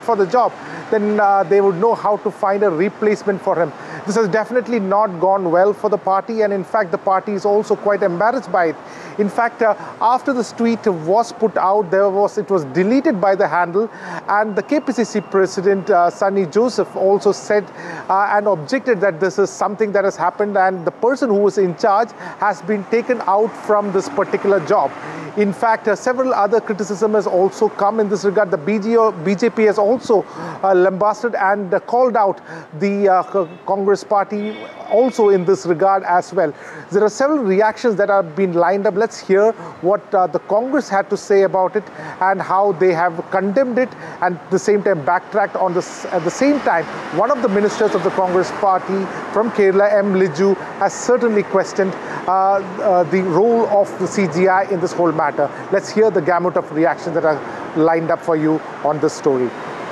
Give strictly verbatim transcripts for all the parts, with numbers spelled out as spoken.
for the job, then uh, they would know how to find a replacement for him. This has definitely not gone well for the party, and in fact the party is also quite embarrassed by it. In fact, uh, after this tweet was put out, there was it was deleted by the handle, and the K P C C president uh, Sunny Joseph also said uh, and objected that this is something that has happened, and the person who was in charge has been taken out from this particular job. In fact, uh, several other criticism has also come in this regard. The B J P has also uh, lambasted and uh, called out the uh, Congress party also in this regard as well. There are several reactions that have been lined up. Let's hear what uh, the Congress had to say about it and how they have condemned it and at the same time backtracked on this. At the same time, one of the ministers of the Congress party from Kerala, M. Liju, has certainly questioned uh, uh, the role of the C G I in this whole matter. Let's hear the gamut of reactions that are lined up for you on this story.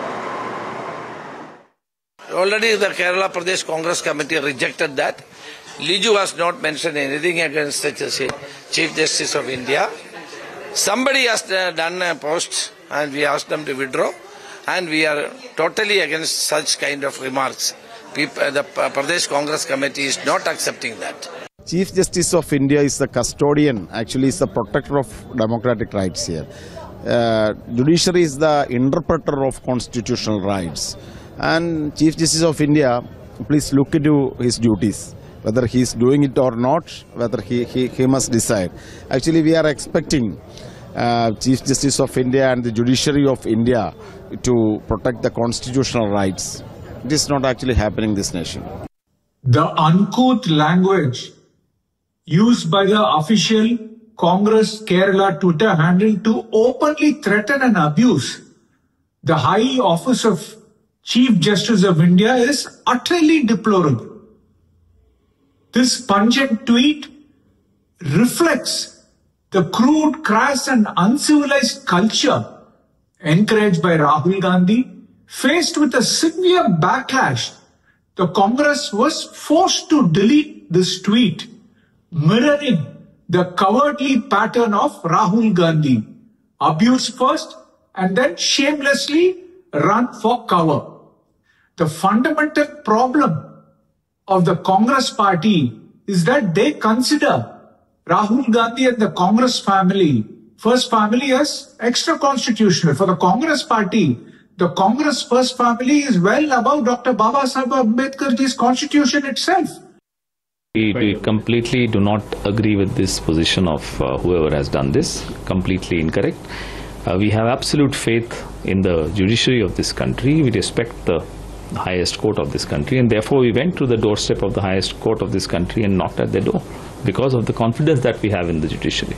Already the Kerala Pradesh Congress Committee rejected that. Liju has not mentioned anything against the Chief Justice of India. Somebody has done a post and we asked them to withdraw, and we are totally against such kind of remarks. People, the Pradesh Congress Committee is not accepting that. Chief Justice of India is the custodian, actually is the protector of democratic rights here. Uh, judiciary is the interpreter of constitutional rights. And Chief Justice of India, please look into his duties, whether he is doing it or not, whether he, he, he must decide. Actually, we are expecting uh, Chief Justice of India and the judiciary of India to protect the constitutional rights. It is not actually happening in this nation. The uncouth language used by the official Congress Kerala Twitter handle to openly threaten and abuse the high office of Chief Justice of India is utterly deplorable. This pungent tweet reflects the crude, crass and uncivilized culture encouraged by Rahul Gandhi. Faced with a severe backlash, the Congress was forced to delete this tweet, mirroring the cowardly pattern of Rahul Gandhi. Abuse first and then shamelessly run for cover. The fundamental problem of the Congress party is that they consider Rahul Gandhi and the Congress family, first family, as extra-constitutional. For the Congress party, the Congress first family is well above Doctor Babasaheb Ambedkar's constitution itself. We, we completely do not agree with this position of uh, whoever has done this. Completely incorrect. Uh, we have absolute faith in the judiciary of this country. We respect the highest court of this country, and therefore we went to the doorstep of the highest court of this country and knocked at their door because of the confidence that we have in the judiciary.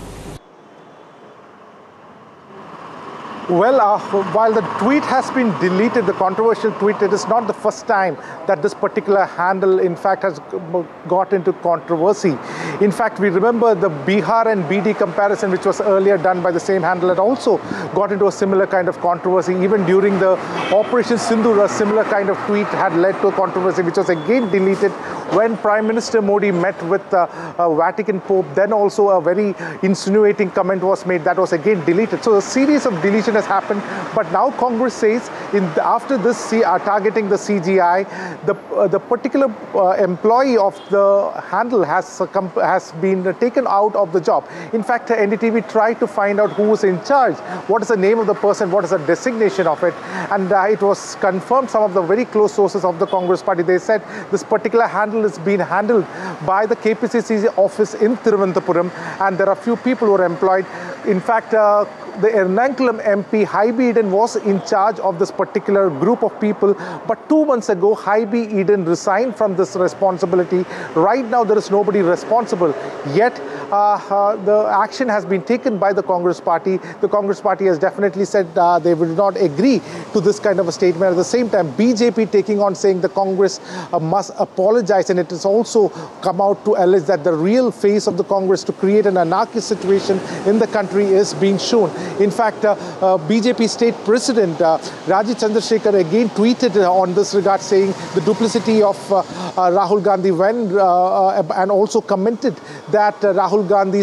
Well, uh, while the tweet has been deleted, the controversial tweet, it is not the first time that this particular handle, in fact, has got into controversy. In fact, we remember the Bihar and B D comparison, which was earlier done by the same handle, had also got into a similar kind of controversy. Even during the Operation Sindoor, a similar kind of tweet had led to a controversy, which was again deleted when Prime Minister Modi met with the uh, uh, Vatican Pope. Then also a very insinuating comment was made that was again deleted. So a series of deletion has happened, but now Congress says in the, after this C, uh, targeting the C G I, the uh, the particular uh, employee of the handle has uh, has been uh, taken out of the job. In fact, uh, N D T V tried to find out who was in charge, what is the name of the person, what is the designation of it, and uh, it was confirmed. Some of the very close sources of the Congress party, they said this particular handle is being handled by the K P C C office in Thiruvananthapuram, and there are few people who are employed. In fact, uh, the Ernakulam M P Haibi Eden was in charge of this particular group of people, but two months ago Haibi Eden resigned from this responsibility. Right now there is nobody responsible, yet uh, uh, the action has been taken by the Congress party. The Congress party has definitely said uh, they will not agree to this kind of a statement. At the same time, B J P taking on saying the Congress uh, must apologize, and it has also come out to allege that the real face of the Congress to create an anarchist situation in the country is being shown. In fact, uh, uh, B J P state president uh, Rajiv Chandrasekhar again tweeted uh, on this regard, saying the duplicity of uh, uh, Rahul Gandhi when uh, uh, and also commented that uh, Rahul Gandhi's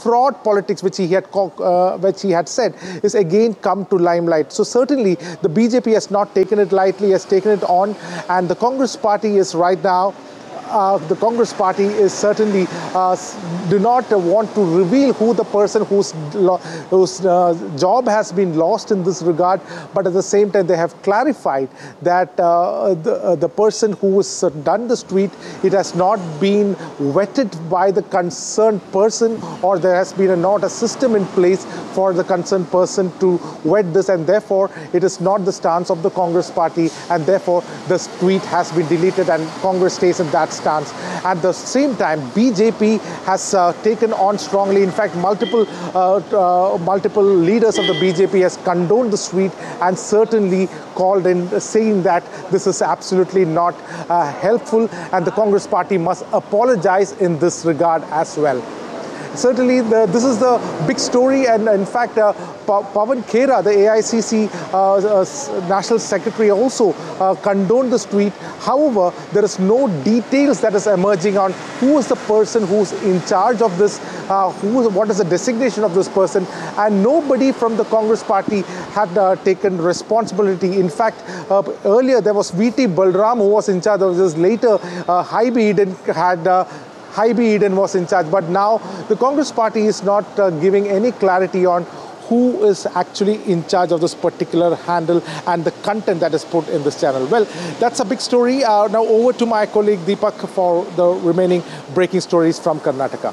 fraud politics, which he had uh, which he had said, is again come to limelight. So certainly the B J P has not taken it lightly, has taken it on, and the Congress party is right now. Uh, the Congress party is certainly uh, do not uh, want to reveal who the person whose, whose uh, job has been lost in this regard, but at the same time they have clarified that uh, the, uh, the person who has uh, done this tweet, it has not been vetted by the concerned person, or there has been a, not a system in place for the concerned person to vet this, and therefore it is not the stance of the Congress party, and therefore this tweet has been deleted and Congress stays in that stance. At the same time, B J P has uh, taken on strongly. In fact, multiple uh, uh, multiple leaders of the B J P has condoned the tweet and certainly called in, uh, saying that this is absolutely not uh, helpful, and the Congress party must apologize in this regard as well. Certainly, the, this is the big story, and in fact, uh, pa Pawan Khera, the A I C C uh, uh, National Secretary, also uh, condoned this tweet. However, there is no details that is emerging on who is the person who's in charge of this, uh, who, what is the designation of this person, and nobody from the Congress party had uh, taken responsibility. In fact, uh, earlier there was V T Balram who was in charge of this. Later, uh, Haibi Eden had uh, Haibi Eden was in charge, but now the Congress party is not uh, giving any clarity on who is actually in charge of this particular handle and the content that is put in this channel. Well, that's a big story. Uh, now over to my colleague Deepak for the remaining breaking stories from Karnataka.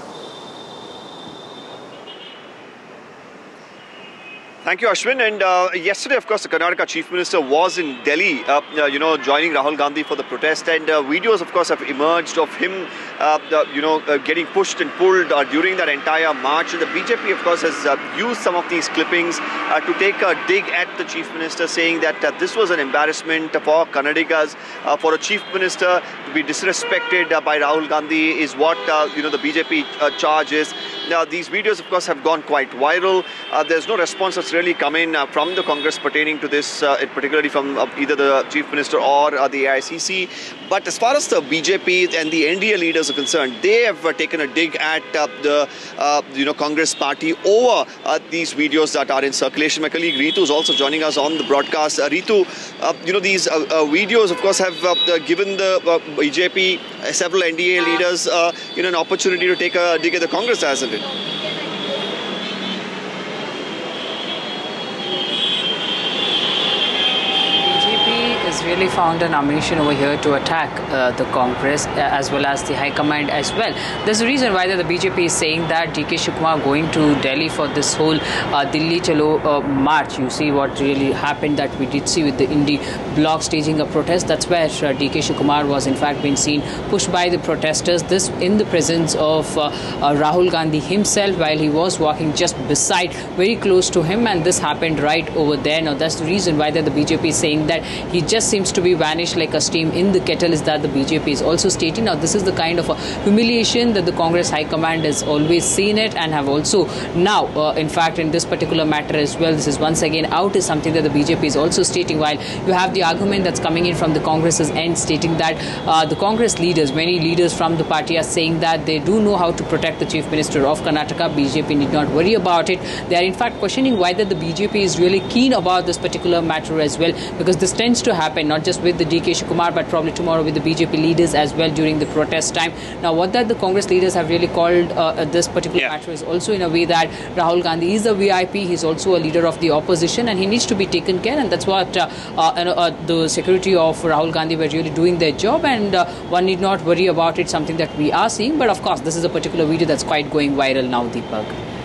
Thank you, Ashwin. And uh, yesterday, of course, the Karnataka Chief Minister was in Delhi, uh, uh, you know, joining Rahul Gandhi for the protest. And uh, videos, of course, have emerged of him, uh, uh, you know, uh, getting pushed and pulled uh, during that entire march. And the B J P, of course, has uh, used some of these clippings uh, to take a dig at the Chief Minister, saying that uh, this was an embarrassment for Kannadigas, uh, for a Chief Minister to be disrespected uh, by Rahul Gandhi is what, uh, you know, the B J P uh, charge is. Now, these videos, of course, have gone quite viral. Uh, there's no response that's really come in uh, from the Congress pertaining to this, uh, particularly from uh, either the Chief Minister or uh, the A I C C. But as far as the B J P and the N D A leaders are concerned, they have uh, taken a dig at uh, the uh, you know Congress party over uh, these videos that are in circulation. My colleague Ritu is also joining us on the broadcast. Uh, Ritu, uh, you know these uh, uh, videos, of course, have uh, given the uh, B J P, uh, several N D A leaders, uh, you know, an opportunity to take a dig at the Congress, hasn't it? Has really found an ammunition over here to attack uh, the Congress uh, as well as the High Command as well. There's a reason why the B J P is saying that D K Shivakumar going to Delhi for this whole uh, Delhi Chalo uh, march. You see what really happened, that we did see with the Indie bloc staging a protest. That's where uh, D K Shivakumar was in fact being seen pushed by the protesters. This in the presence of uh, uh, Rahul Gandhi himself, while he was walking just beside, very close to him, and this happened right over there. Now that's the reason why the B J P is saying that he just seems to be vanished like a steam in the kettle, is that the B J P is also stating. Now this is the kind of a humiliation that the Congress High Command has always seen it, and have also now uh, in fact in this particular matter as well, this is once again out, is something that the B J P is also stating, while you have the argument that's coming in from the Congress's end stating that uh, the Congress leaders, many leaders from the party are saying that they do know how to protect the Chief Minister of Karnataka. B J P need not worry about it. They are in fact questioning whether the B J P is really keen about this particular matter as well, because this tends to happen not just with the D K Shivakumar, but probably tomorrow with the B J P leaders as well during the protest time. Now what that the Congress leaders have really called uh, this particular yeah. matter is also in a way that Rahul Gandhi is a V I P, he's also a leader of the opposition, and he needs to be taken care, and that's what uh, uh, uh, the security of Rahul Gandhi were really doing their job, and uh, one need not worry about it, something that we are seeing. But of course this is a particular video that's quite going viral now, Deepak.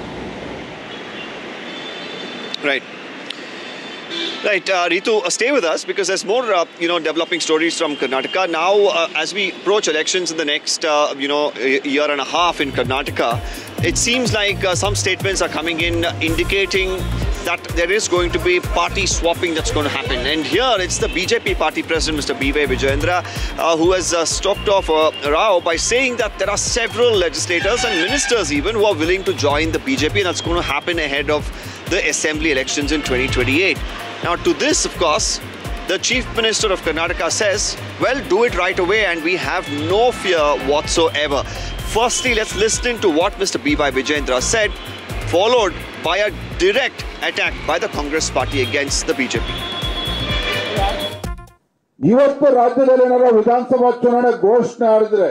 Right. Right, uh, Ritu, uh, stay with us because there's more, uh, you know, developing stories from Karnataka. Now, uh, as we approach elections in the next, uh, you know, year and a half in Karnataka, it seems like uh, some statements are coming in indicating that there is going to be party swapping that's going to happen. And here it's the B J P party president, Mister B V Vijayendra, uh, who has uh, stopped off uh, Rao by saying that there are several legislators and ministers even who are willing to join the B J P, and that's going to happen ahead of the assembly elections in twenty twenty-eight. Now, to this, of course, the Chief Minister of Karnataka says, well, do it right away and we have no fear whatsoever. firstly, let's listen to what Mister B Y Vijayendra said, followed by a direct attack by the Congress party against the B J P. ಇವತ್ತು ರಾಜ್ಯದಲ್ಲಿ ಏನಾರ ವಿಧಾನಸಭಾ ಚುನಾವಣೆ ಘೋಷಣೆ ಮಾಡಿದ್ರೆ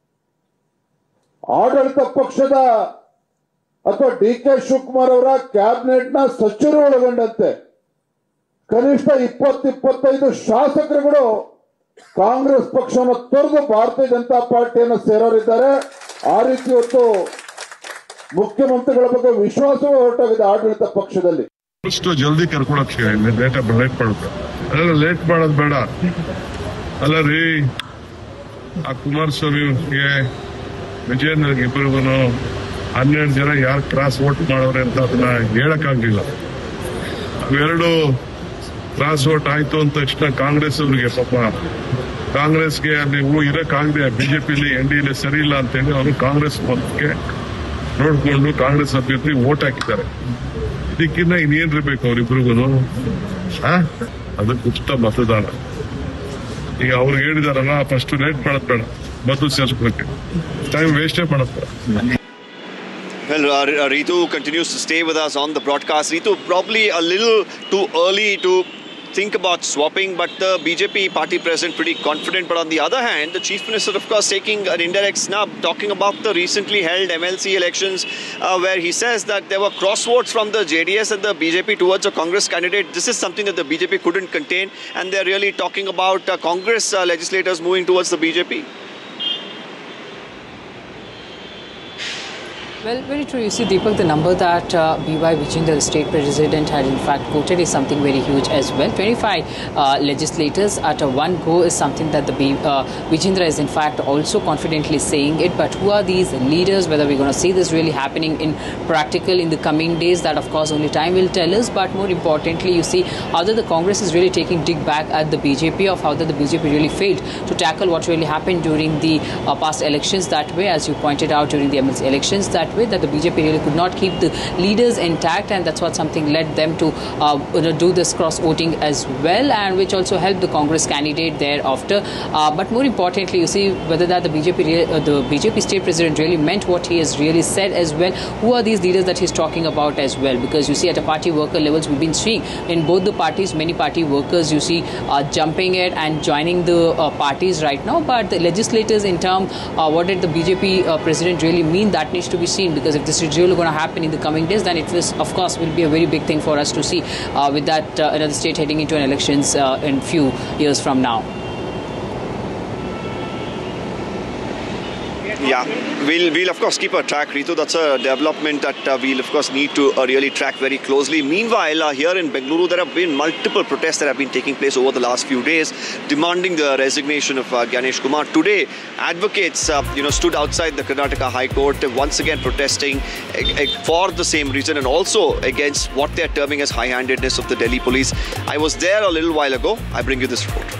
ಆಡಳಿತ ಪಕ್ಷದ ಅಥವಾ ಡಿ ಕೆ ಶಿವಕುಮಾರ್ ಅವರ ಕ್ಯಾಬಿನೆಟ್ ನ ಸಚಿವರು ಒಳಗೊಂಡಂತೆ ಕನಿಷ್ಠ ಇಪ್ಪತ್ತು ಇಪ್ಪತ್ತೈದು ಶಾಸಕರುಗಳು ಕಾಂಗ್ರೆಸ್ ಪಕ್ಷವನ್ನು ತೊರೆದು ಭಾರತೀಯ ಜನತಾ ಪಾರ್ಟಿಯನ್ನು ಸೇರೋರಿದ್ದಾರೆ. ಆ ರೀತಿ ಇವತ್ತು ಮುಖ್ಯಮಂತ್ರಿಗಳ ಬಗ್ಗೆ ವಿಶ್ವಾಸವೂ ಹೊರಟೋಗಿದೆ ಆಡಳಿತ ಪಕ್ಷದಲ್ಲಿ. ಅಷ್ಟು ಜಲ್ದಿ ಕರ್ಕೊಳಕ್ಕೆ ಲೇಟ್ ಲೇಟ್ ಮಾಡುತ್ತೆ ಅದೆಲ್ಲ ಲೇಟ್ ಮಾಡೋದು ಬೇಡ ಅಲ್ಲ ರೀ. ಆ ಕುಮಾರಸ್ವಾಮಿಗೆ ವಿಜಯೇಂದ್ರಗೆ ಇಬ್ಬರಿಗೂ ಹನ್ನೆರಡು ಜನ ಯಾರು ಕ್ರಾಸ್ ವೋಟ್ ಮಾಡೋರೆ ಅಂತ ಅದನ್ನ ಹೇಳಕ್ಕಾಗ್ಲಿಲ್ಲ. ಅವೆರಡು ಕ್ರಾಸ್ ವೋಟ್ ಆಯ್ತು ಅಂತ ತಕ್ಷಣ ಕಾಂಗ್ರೆಸ್ ಅವರಿಗೆ ಪಾಪ ಕಾಂಗ್ರೆಸ್ಗೆ ಅಲ್ಲಿ ಇರಕ್ಕಾಗದೆ ಬಿಜೆಪಿಲಿ ಎನ್ ಡಿ ಎಲ್ ಸರಿ ಇಲ್ಲ ಅಂತೇಳಿ ಅವರು ಕಾಂಗ್ರೆಸ್ ಪಕ್ಷಕ್ಕೆ ನೋಡ್ಕೊಂಡು ಕಾಂಗ್ರೆಸ್ ಅಭ್ಯರ್ಥಿ ವೋಟ್ ಹಾಕಿದ್ದಾರೆ. ಇದಕ್ಕಿಂತ ಇನ್ನೇನ್ರಿಬೇಕು ಅವ್ರಿಬ್ರಿಗೂ? ಅದು ಗುಪ್ತ ಮತದಾನ. ಈಗ ಅವ್ರಿಗೆ ಹೇಳಿದಾರಲ್ಲ, ಫಸ್ಟ್ ಲೇಟ್ ಮಾಡೋದ್ ಬೇಡ, ಮದ್ದು ಸೇರಿಸ್ಬೇಕು, ಟೈಮ್ ವೇಸ್ಟೇ ಮಾಡಬೇಡ. Well, uh, Ritu continues to stay with us on the broadcast. Ritu, probably a little too early to think about swapping, but the B J P party president pretty confident. But on the other hand, the chief minister, of course, taking an indirect snub, talking about the recently held M L C elections, uh, where he says that there were cross votes from the J D S and the B J P towards a Congress candidate. This is something that the B J P couldn't contain, and they're really talking about uh, Congress uh, legislators moving towards the B J P. Well, very true. You see, Deepak, the number that uh, B Y Vijayendra, the state president, had in fact quoted is something very huge as well. twenty-five uh, legislators at a one go is something that the B, uh, Vijayendra is in fact also confidently saying it. But who are these leaders? Whether we're going to see this really happening in practical in the coming days, that of course only time will tell us. But more importantly, you see, either the Congress is really taking dig back at the B J P, or how the B J P really failed to tackle what really happened during the uh, past elections that way, as you pointed out during the M L C elections that way, that the B J P really could not keep the leaders intact, and that's what something led them to uh, you know, do this cross voting as well, and which also helped the Congress candidate thereafter. Uh, but more importantly, you see whether that the B J P uh, the B J P state president really meant what he has really said as well. Who are these leaders that he's talking about as well? Because you see, at a party worker levels, we've been seeing in both the parties many party workers you see uh, jumping it and joining the uh, parties right now. But the legislators, in term, uh, what did the B J P uh, president really mean? That needs to be seen, because if this is really going to happen in the coming days, then it was, of course, will be a very big thing for us to see uh, with that uh, another state heading into an elections uh, in few years from now. Yeah, we'll, we'll of course keep a track, Ritu. That's a development that uh, we'll of course need to uh, really track very closely. Meanwhile, uh, here in Bengaluru, there have been multiple protests that have been taking place over the last few days, demanding the resignation of uh, Ganesh Kumar. Today, advocates, uh, you know, stood outside the Karnataka High Court, uh, once again protesting uh, uh, for the same reason, and also against what they're terming as high-handedness of the Delhi police. I was there a little while ago. I bring you this report.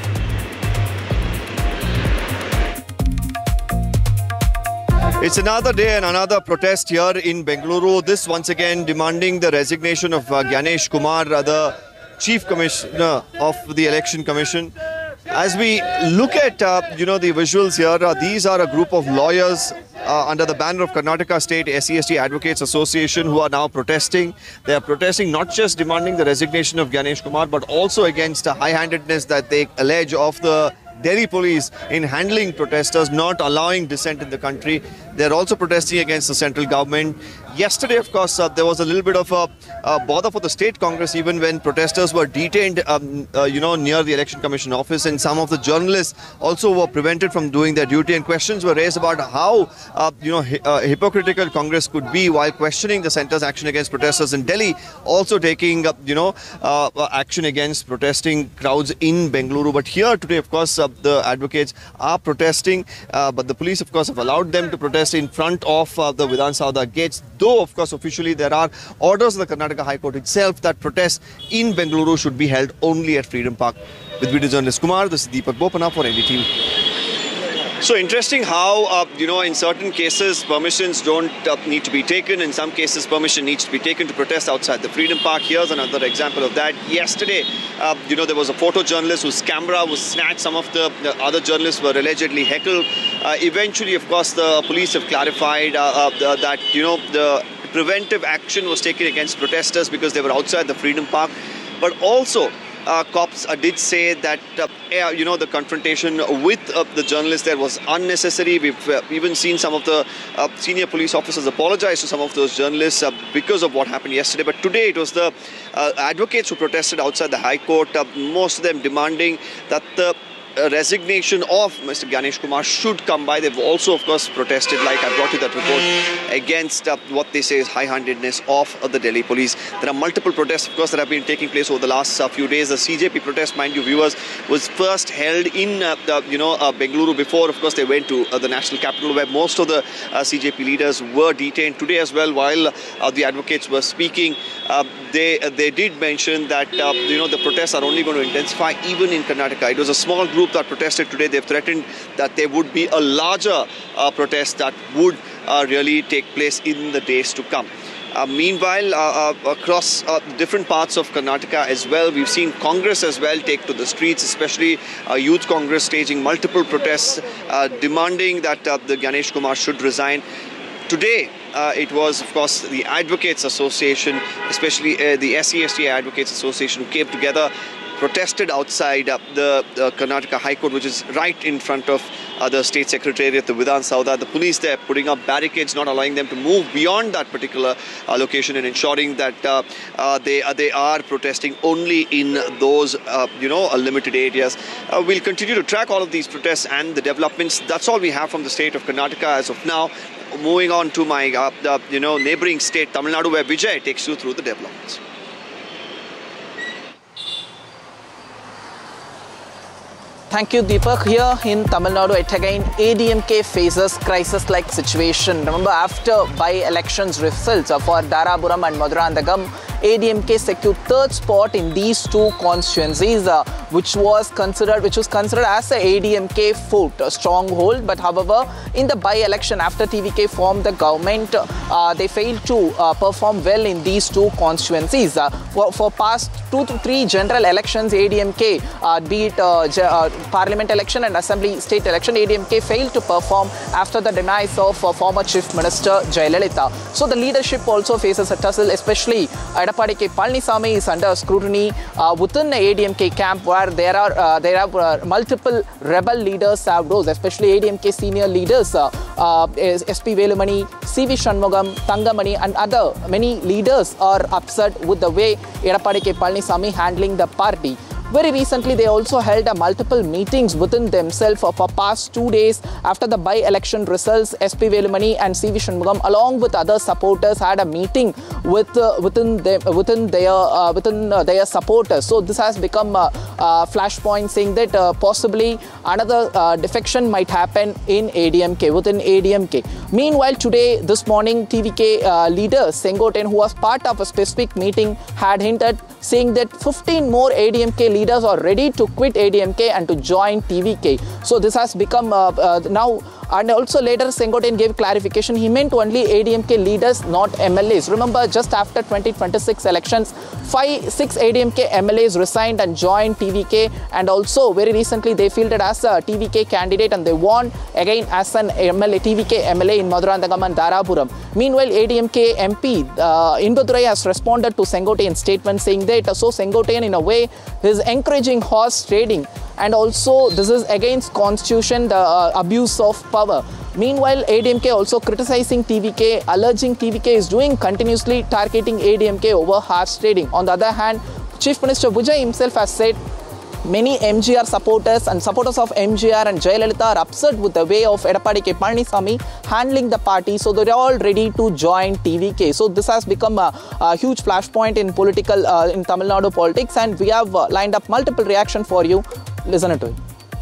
It's another day and another protest here in Bengaluru. This once again demanding the resignation of uh, Ganesh Kumar, uh, the Chief Commissioner of the Election Commission. As we look at, uh, you know, the visuals here, uh, these are a group of lawyers uh, under the banner of Karnataka State S C S T Advocates Association who are now protesting. They are protesting not just demanding the resignation of Ganesh Kumar, but also against the high-handedness that they allege of the Delhi police in handling protesters, not allowing dissent in the country. They're also protesting against the central government. Yesterday, of course, uh, there was a little bit of a uh, bother for the state Congress, even when protesters were detained, um, uh, you know, near the Election Commission office, and some of the journalists also were prevented from doing their duty. And questions were raised about how, uh, you know, hi uh, hypocritical Congress could be while questioning the centre's action against protesters in Delhi, also taking, uh, you know, uh, action against protesting crowds in Bengaluru. But here today, of course, uh, the advocates are protesting, uh, but the police, of course, have allowed them to protest in front of uh, the Vidhan Sabha gates. Though, of course, officially there are orders of the Karnataka High Court itself that protests in Bengaluru should be held only at Freedom Park. With video journalist Kumar, this is Deepak Bopana for N D T V. So interesting how, uh, you know, in certain cases, permissions don't uh, need to be taken. In some cases, permission needs to be taken to protest outside the Freedom Park. Here's another example of that. Yesterday, uh, you know, there was a photojournalist whose camera was snatched. Some of the, the other journalists were allegedly heckled. Uh, eventually, of course, the police have clarified uh, uh, that, you know, the preventive action was taken against protesters because they were outside the Freedom Park. But also, Uh, cops uh, did say that, uh, you know, the confrontation with uh, the journalists there was unnecessary. We've uh, even seen some of the uh, senior police officers apologize to some of those journalists uh, because of what happened yesterday. But today it was the uh, advocates who protested outside the High Court, uh, most of them demanding that the Uh, resignation of Mister Ganesh Kumar should come by. They've also, of course, protested, like I brought you that report, against uh, what they say is high-handedness of uh, the Delhi police. There are multiple protests, of course, that have been taking place over the last uh, few days. The C J P protest, mind you, viewers, was first held in, uh, the, you know, uh, Bengaluru before, of course, they went to uh, the national capital where most of the uh, C J P leaders were detained. Today as well, while uh, the advocates were speaking, uh, they uh, they did mention that, uh, you know, the protests are only going to intensify even in Karnataka. It was a small group that protested today. They've threatened that there would be a larger uh, protest that would uh, really take place in the days to come. Uh, meanwhile, uh, uh, across uh, different parts of Karnataka as well, we've seen Congress as well take to the streets, especially uh, Youth Congress staging multiple protests, uh, demanding that uh, the Ganesh Kumar should resign. Today, uh, it was, of course, the Advocates Association, especially uh, the S C S T Advocates Association, came together, protested outside uh, the, the Karnataka High Court, which is right in front of uh, the State Secretariat, the Vidhan Sauda. The police there putting up barricades, not allowing them to move beyond that particular uh, location and ensuring that uh, uh, they, uh, they are protesting only in those, uh, you know, uh, limited areas. Uh, we'll continue to track all of these protests and the developments. That's all we have from the state of Karnataka as of now. Moving on to my, uh, uh, you know, neighboring state, Tamil Nadu, where Vijay takes you through the developments. Thank you, Deepak. Here in Tamil Nadu, yet again, A D M K faces crisis-like situation. Remember, after by-elections results for Darapuram and Maduranthagam, A D M K secured third spot in these two constituencies, uh, which was considered which was considered as a A D M K fort, a stronghold. But however, in the by-election after T V K formed the government, uh, they failed to uh, perform well in these two constituencies. Uh, for, for past two to three general elections, A D M K, uh, be it uh, uh, Parliament election and Assembly state election, A D M K failed to perform after the demise of uh, former Chief Minister Jayalalitha. So the leadership also faces a tussle, especially Edapadi K. Palaniswamy is under scrutiny uh, within the A D M K camp, where there are uh, there are uh, multiple rebel leaders have rose, especially A D M K senior leaders, uh, uh, S P Velumani, C V Shanmugam, Thangamani and other many leaders are upset with the way Edapadi K. Palaniswamy handling the party. Very recently, they also held a multiple meetings within themselves for, for past two days after the by-election results. S P Velumani and C V Shanmugam, along with other supporters, had a meeting with uh, within them within their uh, within uh, their supporters. So this has become a, a flashpoint, saying that uh, possibly another uh, defection might happen in A D M K within A D M K. Meanwhile, today, this morning, T V K uh, leader Sengoten, who was part of a specific meeting, had hinted, saying that fifteen more A D M K leaders are ready to quit A D M K and to join T V K. So this has become uh, uh, now, and also later Sengoten gave clarification. He meant only A D M K leaders, not M L As. Remember, just after twenty twenty-six elections, five, six A D M K M L As resigned and joined T V K, and also very recently they fielded as a T V K candidate and they won again as an M L A, T V K M L A in Maduranthagam and Darapuram. Meanwhile, A D M K M P uh, Indudurai has responded to Sengoten's statement, saying that so Sengoten in a way is encouraging horse trading, and also this is against constitution, the uh, abuse of power. Meanwhile, A D M K also criticizing T V K, alleging T V K is doing continuously targeting A D M K over horse trading. On the other hand, Chief Minister Vijay himself has said many M G R supporters and supporters of M G R and Jayalalitha are upset with the way of Edapadi K. Palaniswamy handling the party, so they're all ready to join T V K. So this has become a, a huge flashpoint in political, uh, in Tamil Nadu politics, and we have uh, lined up multiple reaction for you. Listen to it.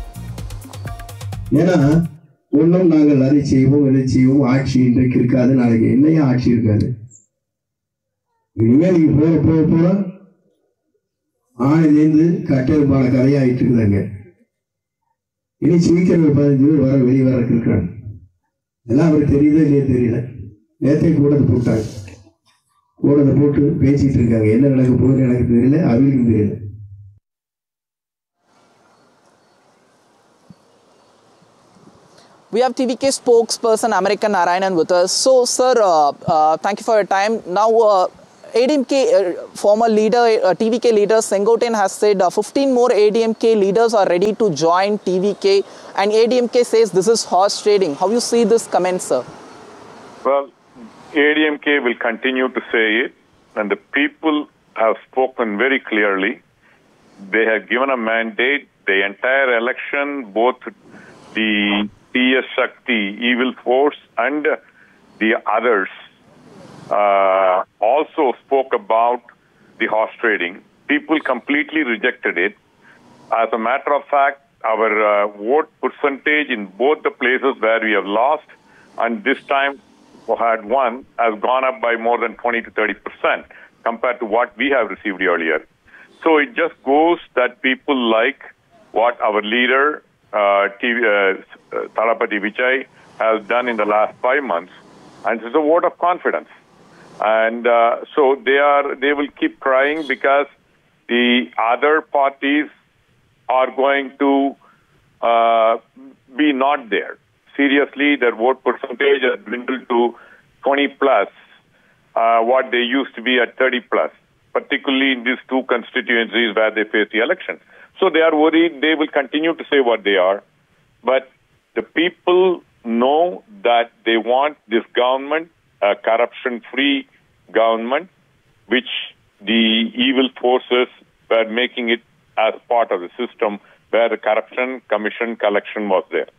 ஒன்றும் நாங்கள் அதை செய்வோம் இதை செய்வோம் ஆட்சி இன்றைக்கு இருக்காது, நாளைக்கு என்னையும் ஆட்சி இருக்காது. இனிமேல் நீங்க போற போக போற ஆணைந்து கட்டெருப்பான கதையாயிட்டு இருக்குதாங்க. இனி சீக்கிரம் ஒரு பதினஞ்சு பேர் வர வெளியே வர இருக்கிறாங்க. எல்லாம் அவருக்கு தெரியுதோ இல்லையே தெரியல. நேற்றே கூடத்தை போட்டாங்க. கூடத்தை போட்டு பேசிட்டு இருக்காங்க. என்ன நடக்க போகுது எனக்கு தெரியல, அவங்களுக்கும் தெரியல. We have T V K spokesperson American Narayanan with us. So, sir, uh, uh, thank you for your time. Now, uh, A D M K uh, former leader, uh, T V K leader Sengoten has said uh, fifteen more A D M K leaders are ready to join T V K, and A D M K says this is horse trading. How you see this comment, sir? Well, A D M K will continue to say it, and the people have spoken very clearly. They have given a mandate. The entire election, both the T S Shakti, evil force, and the others uh, also spoke about the horse trading. People completely rejected it. As a matter of fact, our uh, vote percentage in both the places where we have lost and this time had won has gone up by more than twenty to thirty percent compared to what we have received earlier. So it just goes that people like what our leader, Uh, T V, uh, Thalapathy Vijay has done in the last five months, and it's a vote of confidence. And uh, so they are, they will keep crying because the other parties are going to uh, be not there. Seriously, their vote percentage has dwindled to twenty plus, uh, what they used to be at thirty plus, particularly in these two constituencies where they face the election. So they are worried. They will continue to say what they are. But the people know that they want this government, a corruption-free government, which the evil forces were making it as part of the system where the corruption, commission, collection was there.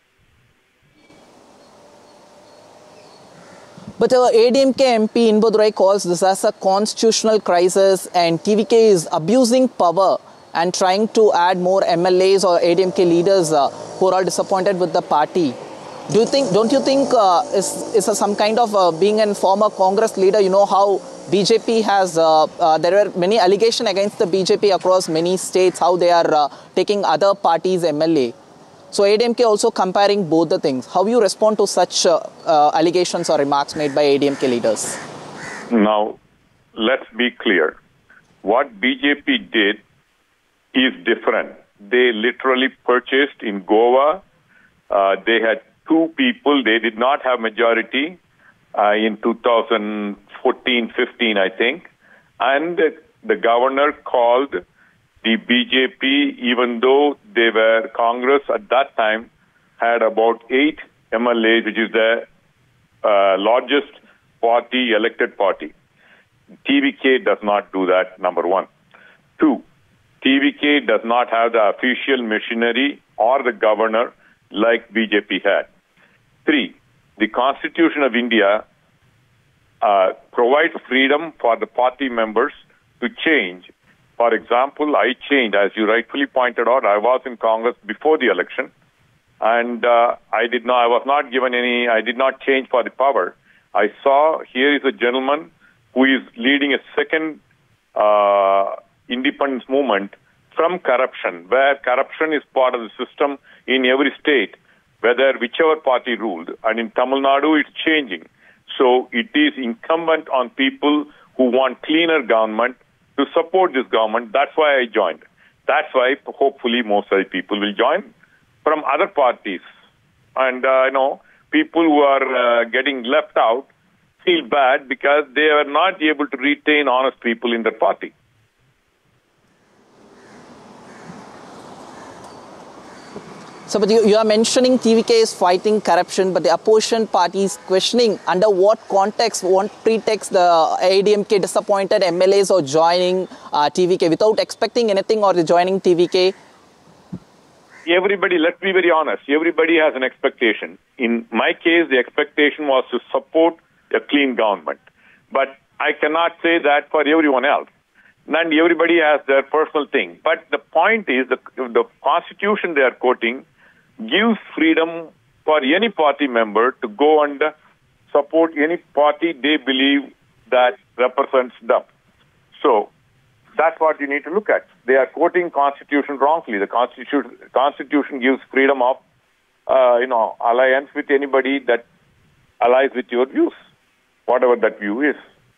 But uh, A D M K M P Inbadurai calls this as a constitutional crisis, and T V K is abusing power and trying to add more M L As or A D M K leaders uh, who are all disappointed with the party. Do you think? Don't you think uh, is is a, some kind of uh, being a former Congress leader? You know how B J P has uh, uh, there are many allegations against the B J P across many states. How they are uh, taking other parties' M L A. So A D M K also comparing both the things. How you respond to such uh, uh, allegations or remarks made by A D M K leaders? Now, let's be clear. What B J P did is different. They literally purchased in Goa. Uh, they had two people. They did not have majority uh, in two thousand fourteen fifteen, I think. And the governor called the B J P, even though they were Congress at that time, had about eight M L As, which is the uh, largest party, elected party. T V K does not do that, number one. Two, T V K does not have the official machinery or the governor like B J P had. Three, the Constitution of India uh, provides freedom for the party members to change. For example, I changed, as you rightfully pointed out, I was in Congress before the election, and uh, I did not, I was not given any, I did not change for the power. I saw here is a gentleman who is leading a second uh, independence movement from corruption, where corruption is part of the system in every state, whether whichever party ruled. And in Tamil Nadu, it's changing. So it is incumbent on people who want cleaner government to support this government. That's why I joined. That's why hopefully most of the people will join from other parties. And, uh, you know, people who are uh, getting left out feel bad because they are not able to retain honest people in their party. So, but you, you are mentioning T V K is fighting corruption, but the opposition party is questioning under what context, what pretext the A D M K disappointed M L As are joining uh, T V K without expecting anything or joining T V K? Everybody, let's be very honest, everybody has an expectation. In my case, the expectation was to support a clean government. But I cannot say that for everyone else. And everybody has their personal thing. But the point is, the, the Constitution they are quoting gives freedom for any party member to go and support any party they believe that represents them. So, That's what you need to look at. They are quoting Constitution wrongly. The Constitution Constitution gives freedom of, uh, you know, alliance with anybody that allies with your views, whatever that view is.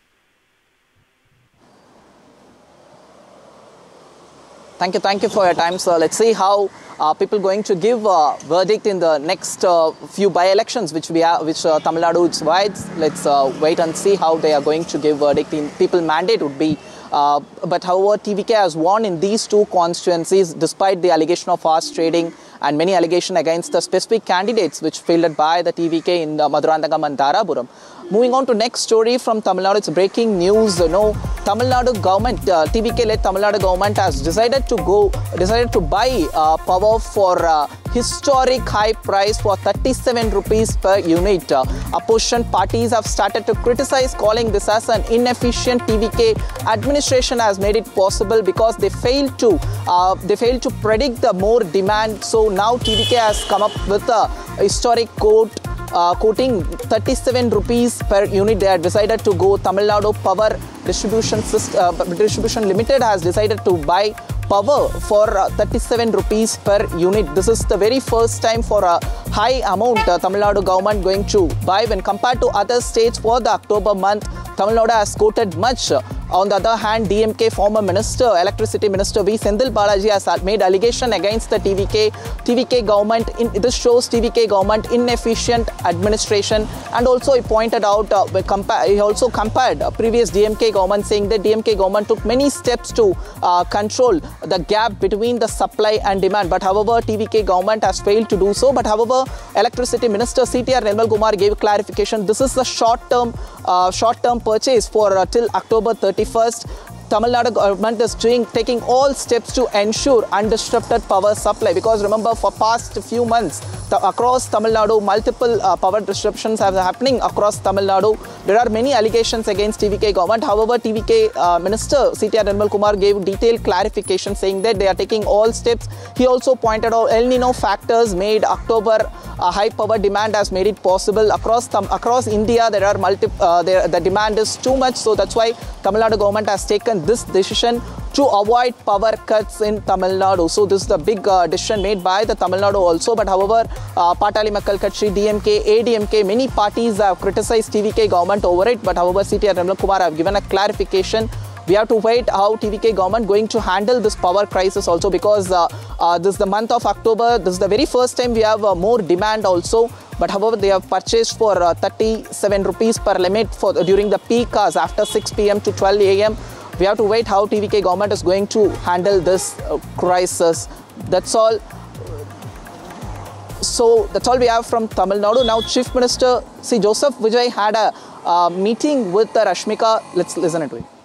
Thank you, thank you for your time, sir. Let's see how uh, people going to give a verdict in the next uh, few by-elections, which we have, which uh, Tamil Nadu provides. Let's uh, wait and see how they are going to give verdict. In people mandate would be. Uh, but however, T V K has won in these two constituencies despite the allegation of horse trading and many allegations against the specific candidates which fielded by the T V K in the Maduranthagam and Darapuram. Moving on to next story from Tamil Nadu, it's breaking news. You know, Tamil Nadu government, uh, T V K-led Tamil Nadu government has decided to go, decided to buy uh, power for uh, historic high price for thirty-seven rupees per unit. Uh, opposition parties have started to criticize, calling this as an inefficient. T V K administration has made it possible because they failed to, uh, they failed to predict the more demand. So now T V K has come up with a historic quote. Uh, quoting thirty-seven rupees per unit. They have decided to go. Tamil Nadu Power Distribution System, uh, Distribution Limited has decided to buy power for uh, thirty-seven rupees per unit. This is the very first time for a high amount uh, Tamil Nadu government going to buy when compared to other states for the October month. Tamil Nadu has quoted much. On the other hand, D M K former minister, electricity minister V. Senthil Balaji has made allegation against the T V K, T V K government. In, this shows T V K government inefficient administration, and also he pointed out, uh, he also compared uh, previous D M K government, saying that D M K government took many steps to uh, control the gap between the supply and demand. But however, T V K government has failed to do so. But however, electricity minister C T R Nirmal Kumar gave clarification. This is a short-term, uh, short-term purchase for uh, till October thirty-first. Tamil Nadu government is doing, taking all steps to ensure undisrupted power supply, because remember, for past few months the, across Tamil Nadu multiple uh, power disruptions are happening across Tamil Nadu. There are many allegations against T V K government. However, T V K uh, minister C T R Nirmal Kumar gave detailed clarification, saying that they are taking all steps. He also pointed out El Nino factors made October uh, high power demand has made it possible across um, across India. There are multi uh, there, the demand is too much, so that's why Tamil Nadu government has taken this decision to avoid power cuts in Tamil Nadu. So this is the big uh, decision made by the Tamil Nadu also. But however, uh, Patali Makkal Katchi, D M K, A D M K, many parties have criticized T V K government over it. But however, C T R Nirmal Kumar have given a clarification. We have to wait how T V K government going to handle this power crisis also, because uh, uh, this is the month of October. This is the very first time we have uh, more demand also. But however, they have purchased for uh, thirty-seven rupees per limit for uh, during the peak hours after six P M to twelve A M We have to wait how T V K government is going to handle this uh, crisis. That's all. So that's all we have from Tamil Nadu. Now, Chief Minister C. Joseph Vijay had a uh, meeting with uh, Rashmika. Let's listen to it.